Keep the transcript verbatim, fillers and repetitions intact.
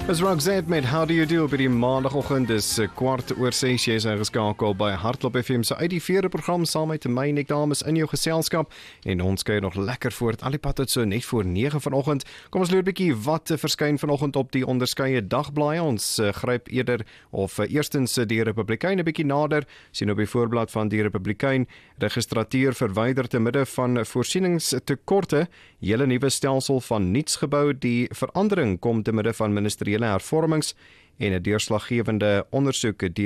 Dis Roxette met How Do You Do by die maandagoggend, dis kwart oor ses, jy is ingeskakel by Hartklop F M, so uit die vierde program saam met my, Nick Dames, in jou geselskap, en ons kyk nog lekker voort, al die pad tot so net voor nege vanoggend. Kom ons loer 'n bietjie wat verskyn vanoggend op die onderskeie dagblaaie. Ons uh, gryp eerder, of uh, eerstens uh, die Republikein 'n bietjie nader, sien op die voorblad van die Republikein, registrateur verwyder te midde van voorsieningstekorte, hele nuwe stelsel van nietsgebou, die verandering kom te midde van ministeriële hervormings en 'n deurslaggewende ondersoek